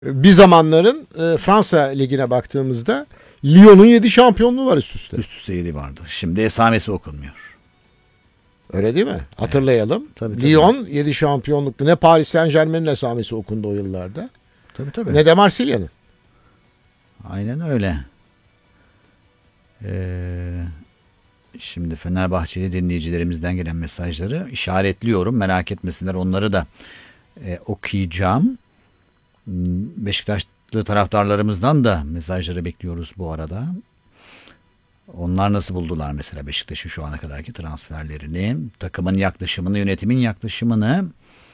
Bir zamanların Fransa Ligi'ne baktığımızda Lyon'un 7 şampiyonluğu var üst üste. Üst üste 7 vardı. Şimdi esamesi okunmuyor. Öyle değil mi? Hatırlayalım. Tabii. Lyon 7 şampiyonluklu. Ne Paris Saint-Germain'in esamesi okundu o yıllarda. Tabii. Ne de Marsilya'nın. Aynen öyle. Şimdi Fenerbahçeli dinleyicilerimizden gelen mesajları işaretliyorum. Merak etmesinler, onları da okuyacağım. Beşiktaşlı taraftarlarımızdan da mesajları bekliyoruz bu arada. Onlar nasıl buldular mesela Beşiktaş'ın şu ana kadarki transferlerini, takımın yaklaşımını, yönetimin yaklaşımını.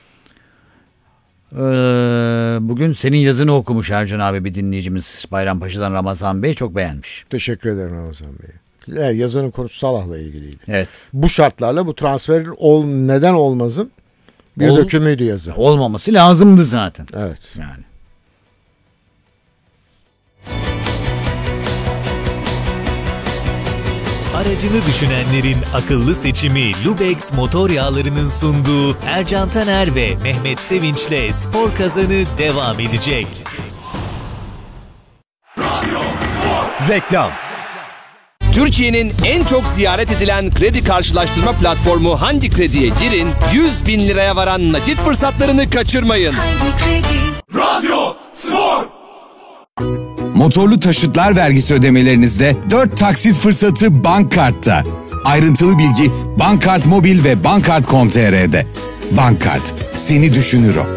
Bugün senin yazını okumuş Ercan abi bir dinleyicimiz, Bayrampaşa'dan Ramazan Bey, çok beğenmiş. Teşekkür ederim Ramazan Bey. Yazının konusu Salah'la ilgiliydi. Evet. Bu şartlarla bu transfer neden olmazın bir dökümüydü yazı. Olmaması lazımdı zaten. Evet. Yani. Aracını düşünenlerin akıllı seçimi Lubex motor yağlarının sunduğu Ercan Taner ve Mehmet Sevinç'le Spor Kazanı devam edecek. Reklam. Türkiye'nin en çok ziyaret edilen kredi karşılaştırma platformu Hangi Kredi'ye girin, 100 bin liraya varan nakit fırsatlarını kaçırmayın. Radyo Spor. Motorlu taşıtlar vergisi ödemelerinizde 4 taksit fırsatı Bankkart'ta. Ayrıntılı bilgi Bankkart Mobil ve Bankkart.com.tr'de. Bankkart, seni düşünür o.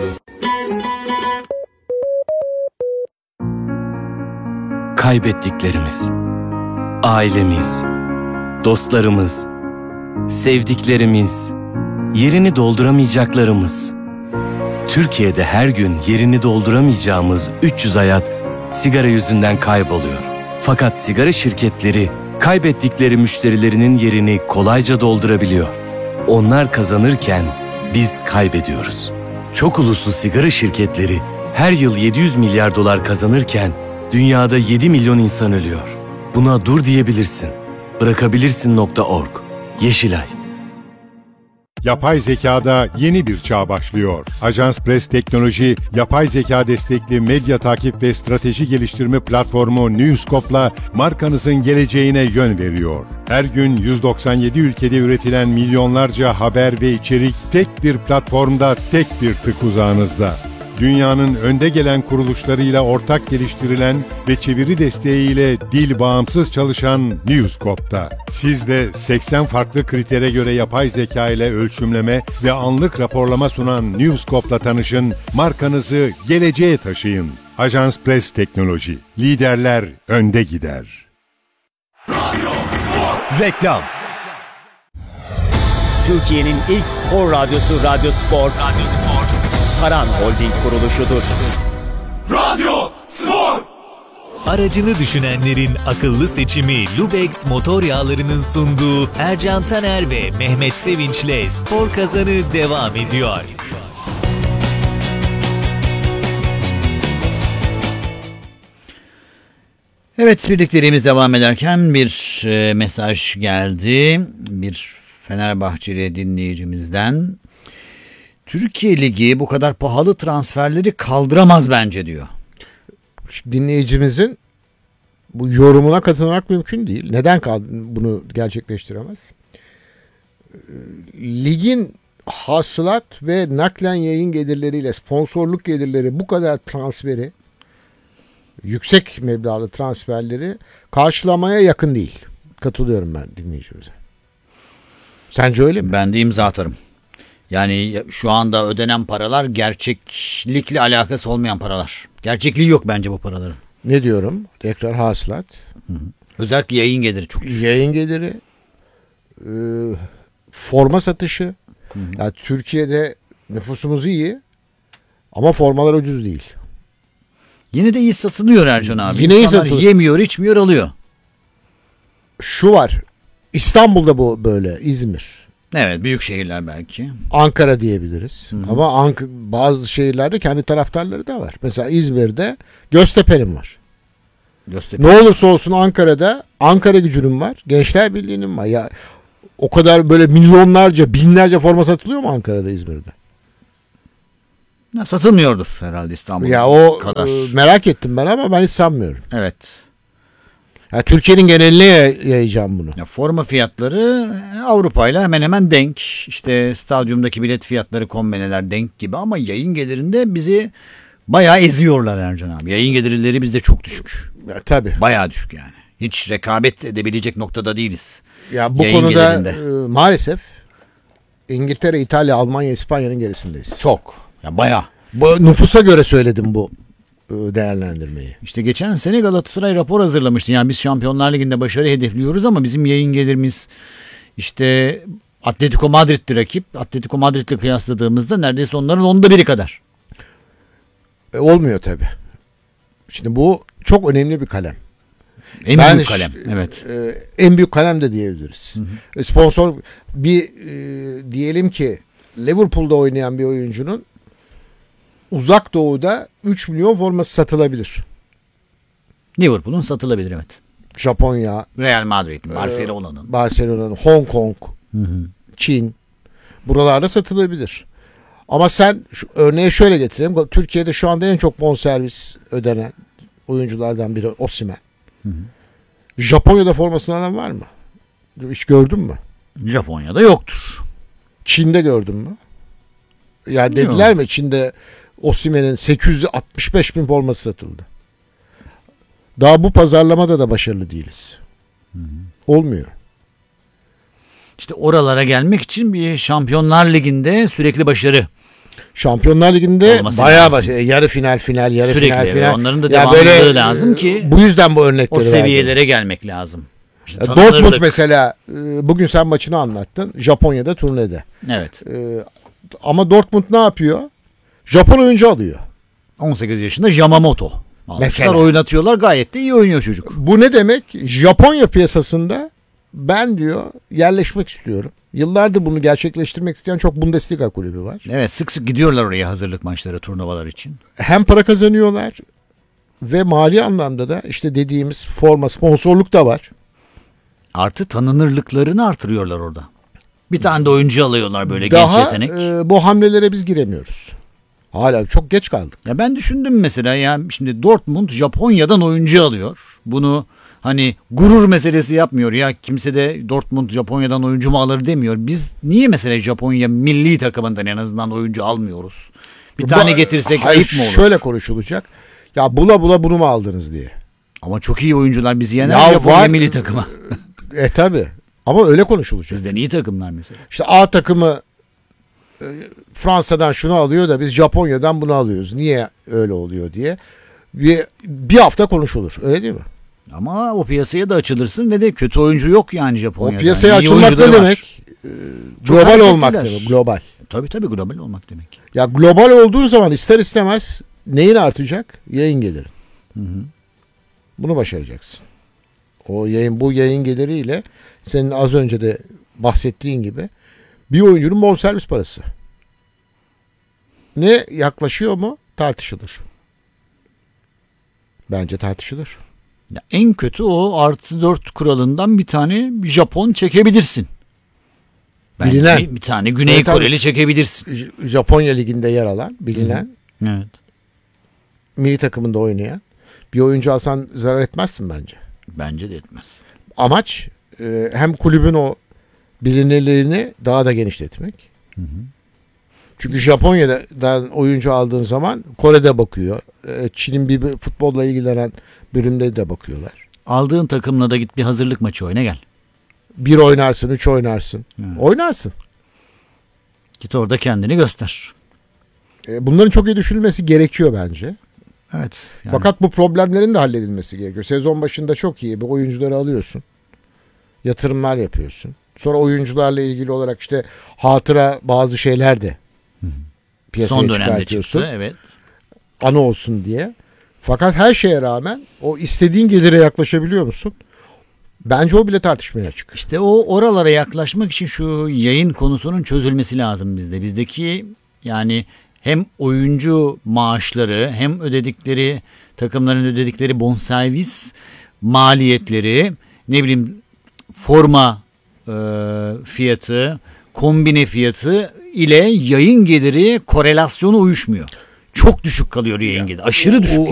Kaybettiklerimiz, ailemiz, dostlarımız, sevdiklerimiz, yerini dolduramayacaklarımız. Türkiye'de her gün yerini dolduramayacağımız 300 hayat sigara yüzünden kayboluyor. Fakat sigara şirketleri kaybettikleri müşterilerinin yerini kolayca doldurabiliyor. Onlar kazanırken biz kaybediyoruz. Çok uluslu sigara şirketleri her yıl 700 milyar dolar kazanırken dünyada 7 milyon insan ölüyor. Buna dur diyebilirsin. Bırakabilirsin.org. Yeşilay. Yapay zekada yeni bir çağ başlıyor. Ajans Press Teknoloji, yapay zeka destekli medya takip ve strateji geliştirme platformu Newscope'la markanızın geleceğine yön veriyor. Her gün 197 ülkede üretilen milyonlarca haber ve içerik tek bir platformda, tek bir tık uzağınızda. Dünyanın önde gelen kuruluşlarıyla ortak geliştirilen ve çeviri desteğiyle dil bağımsız çalışan Newscope'da. Siz de 80 farklı kritere göre yapay zeka ile ölçümleme ve anlık raporlama sunan Newscope'la tanışın, markanızı geleceğe taşıyın. Ajans Press Teknoloji. Liderler önde gider. Reklam. Türkiye'nin ilk spor radyosu Radyo Spor. Saran Holding kuruluşudur. Radyo Spor. Aracını düşünenlerin akıllı seçimi Lubex motor yağlarının sunduğu Ercan Taner ve Mehmet Sevinç'le Spor Kazanı devam ediyor. Evet, birlikteliğimiz devam ederken bir mesaj geldi. Bir Fenerbahçeli dinleyicimizden. Türkiye Ligi bu kadar pahalı transferleri kaldıramaz bence diyor. Dinleyicimizin bu yorumuna katılmak mümkün değil. Neden bunu gerçekleştiremez? Ligin hasılat ve naklen yayın gelirleriyle sponsorluk gelirleri bu kadar transferi, yüksek meblağlı transferleri karşılamaya yakın değil. Katılıyorum ben dinleyicimize. Sence öyle mi? Ben de imza atarım. Yani şu anda ödenen paralar gerçeklikle alakası olmayan paralar. Gerçekliği yok bence bu paraların. Ne diyorum? Tekrar hasılat. Hı. Özellikle yayın geliri çok düşük. Yayın geliri, forma satışı. Yani Türkiye'de nüfusumuz iyi ama formalar ucuz değil. Yine de iyi satılıyor Ercan abi. Yine iyi İnsanlar satılıyor. yemiyor, içmiyor, alıyor. Şu var. İstanbul'da bu böyle, İzmir. Evet, büyük şehirler belki. Ankara diyebiliriz. Ama bazı şehirlerde kendi taraftarları da var. Mesela İzmir'de Göztepe'nin var. Göztepe. Ne olursa olsun Ankara'da Ankara Gücü'nün var. Gençler Birliği'nin var. Ya o kadar böyle milyonlarca, binlerce forma satılıyor mu Ankara'da, İzmir'de? Ya, satılmıyordur herhalde İstanbul'da. Ya o kadar. merak ettim ben ama ben hiç sanmıyorum. Evet. Ya Türkiye'nin geneline yayacağım bunu. Ya, forma fiyatları Avrupa ile hemen hemen denk. İşte stadyumdaki bilet fiyatları, kombineler denk gibi ama yayın gelirinde bizi bayağı eziyorlar Ercan abi. Yayın gelirleri bizde çok düşük. Ya, tabii. Bayağı düşük yani. Hiç rekabet edebilecek noktada değiliz. Ya bu Yayın konuda gelirinde. maalesef İngiltere, İtalya, Almanya, İspanya'nın gerisindeyiz. Çok. Ya bayağı. Bu nüfusa göre söyledim bu değerlendirmeyi. İşte geçen sene Galatasaray rapor hazırlamıştı. Yani biz Şampiyonlar Ligi'nde başarı hedefliyoruz ama bizim yayın gelirimiz işte Atletico Madrid'ti rakip. Atletico Madrid'le kıyasladığımızda neredeyse onların 1/10 kadar. Olmuyor tabii. Şimdi bu çok önemli bir kalem. En Ben büyük kalem. Evet. En büyük kalem de diyebiliriz. Sponsor diyelim ki Liverpool'da oynayan bir oyuncunun Uzak Doğu'da 3 milyon forması satılabilir. Liverpool'un satılabilir, evet. Japonya, Real Madrid'in, Barcelona'nın, Hong Kong, Çin, buralarda satılabilir. Ama sen örneği şöyle getireyim. Türkiye'de şu anda en çok bonservis ödenen oyunculardan biri Osimhen. Japonya'da formasını alan var mı? Hiç gördün mü? Japonya'da yoktur. Çin'de gördün mü? Ya dediler mi Çin'de Osimhen'in 865 bin forması satıldı. Daha bu pazarlamada da başarılı değiliz. Olmuyor. İşte oralara gelmek için bir Şampiyonlar Ligi'nde sürekli başarı. Şampiyonlar Ligi'nde olması bayağı lazım. yarı final, yarı Sürekli, final. onların da Ya devamlılığı böyle, lazım ki bu yüzden bu örnekleri o verdim. seviyelere gelmek lazım. İşte Dortmund tanınırlık. mesela bugün sen maçını anlattın. Japonya'da turnede. Evet. Ama Dortmund ne yapıyor? Japon oyuncu alıyor. 18 yaşında Yamamoto. Almışlar, Mesela. oynatıyorlar, gayet de iyi oynuyor çocuk. Bu ne demek? Japonya piyasasında ben diyor yerleşmek istiyorum. Yıllardır bunu gerçekleştirmek isteyen çok Bundesliga kulübü var. Evet, sık sık gidiyorlar oraya hazırlık maçları, turnuvalar için. Hem para kazanıyorlar ve mali anlamda da işte dediğimiz forma, sponsorluk da var. Artı tanınırlıklarını artırıyorlar orada. Bir tane de oyuncu alıyorlar böyle, Daha genç yetenek. bu hamlelere biz giremiyoruz. Hala çok geç kaldık. Ya ben düşündüm mesela, ya şimdi Dortmund Japonya'dan oyuncu alıyor. Bunu hani gurur meselesi yapmıyor ya, kimse de Dortmund Japonya'dan oyuncu mu alır demiyor. Biz niye mesela Japonya milli takımından en azından oyuncu almıyoruz? Bir tane getirsek Hayır, ayıp mı olur? şöyle konuşulacak. Ya bula bunu mu aldınız diye. Ama çok iyi oyuncular, bizi yener Ya Japonya var. milli takıma. Tabi. Ama öyle konuşulacak. Bizden iyi takımlar mesela. İşte A takımı Fransa'dan şunu alıyor da biz Japonya'dan bunu alıyoruz. Niye öyle oluyor diye. Bir hafta konuşulur. Öyle değil mi? Ama o piyasaya da açılırsın ve de kötü oyuncu yok yani O Japonya'da. piyasaya İyi açılmak oyuncuları ne var. demek? Çok Global hareketliler. olmak demek. Global. Tabii global olmak demek. Ya global olduğun zaman ister istemez neyin artacak? Yayın geliri. Bunu başaracaksın. Bu yayın geliriyle senin az önce de bahsettiğin gibi bir oyuncunun bonservis parası. Ne yaklaşıyor mu? Tartışılır. Bence tartışılır. Ya en kötü o +4 kuralından bir tane Japon çekebilirsin. Bence Bilinen. bir tane Güney Evet, Koreli çekebilirsin. Japonya liginde yer alan, bilinen, Evet. milli takımında oynayan bir oyuncu alsan zarar etmezsin bence. Bence de etmez. Amaç hem kulübün o bilinirliğini daha da genişletmek. Çünkü Japonya'dan oyuncu aldığın zaman Kore'de bakıyor. Çin'in bir futbolla ilgilenen bölümde de bakıyorlar. Aldığın takımla da git bir hazırlık maçı oyna gel. 1 oynarsın, 3 oynarsın. Oynarsın. Git orada kendini göster. Bunların çok iyi düşünülmesi gerekiyor bence. Evet. Yani Fakat bu problemlerin de halledilmesi gerekiyor. Sezon başında çok iyi bir oyuncuları alıyorsun. Yatırımlar yapıyorsun. Sonra oyuncularla ilgili olarak işte hatıra bazı şeyler de piyasaya son dönemde çıkartıyorsun. çıktı. Evet. Anı olsun diye. Fakat her şeye rağmen o istediğin gelire yaklaşabiliyor musun? Bence o bile tartışmaya açık. İşte o oralara yaklaşmak için şu yayın konusunun çözülmesi lazım bizde. Bizdeki yani hem oyuncu maaşları hem ödedikleri takımların ödedikleri bonservis maliyetleri, ne bileyim forma fiyatı, kombine fiyatı ile yayın geliri korelasyonu uyuşmuyor. çok düşük kalıyor yayın geliri. Aşırı düşük.